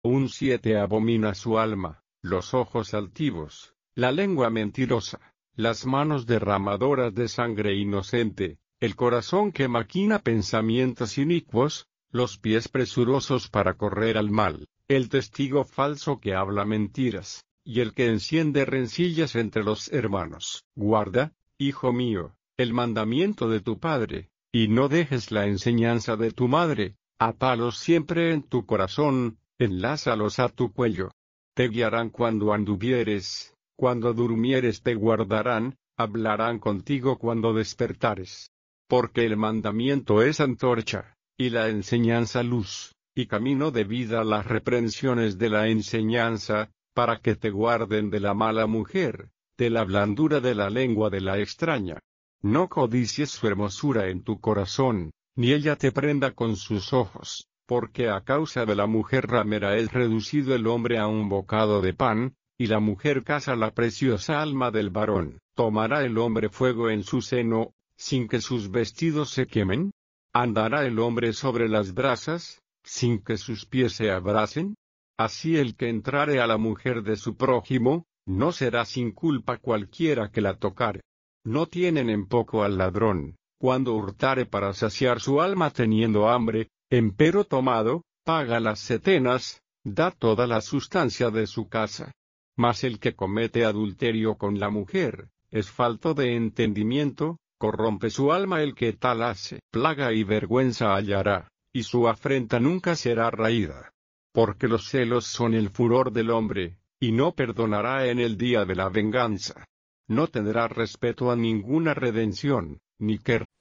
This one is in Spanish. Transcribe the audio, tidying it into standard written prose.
Un 7 abomina su alma, los ojos altivos, la lengua mentirosa, las manos derramadoras de sangre inocente, el corazón que maquina pensamientos inicuos, los pies presurosos para correr al mal, el testigo falso que habla mentiras, y el que enciende rencillas entre los hermanos. Guarda, hijo mío, el mandamiento de tu padre, y no dejes la enseñanza de tu madre, átalos siempre en tu corazón, enlázalos a tu cuello. Te guiarán cuando anduvieres, cuando durmieres te guardarán, hablarán contigo cuando despertares. Porque el mandamiento es antorcha, y la enseñanza luz, y camino de vida las reprensiones de la enseñanza, para que te guarden de la mala mujer, de la blandura de la lengua de la extraña. No codicies su hermosura en tu corazón, ni ella te prenda con sus ojos, porque a causa de la mujer ramera es reducido el hombre a un bocado de pan, y la mujer caza la preciosa alma del varón. ¿Tomará el hombre fuego en su seno, sin que sus vestidos se quemen? ¿Andará el hombre sobre las brasas, sin que sus pies se abrasen? Así el que entrare a la mujer de su prójimo, no será sin culpa cualquiera que la tocare. No tienen en poco al ladrón, cuando hurtare para saciar su alma teniendo hambre, empero tomado, paga las setenas, da toda la sustancia de su casa. Mas el que comete adulterio con la mujer, es falto de entendimiento, corrompe su alma el que tal hace. Plaga y vergüenza hallará, y su afrenta nunca será raída. Porque los celos son el furor del hombre, y no perdonará en el día de la venganza. No tendrá respeto a ninguna redención, ni querrá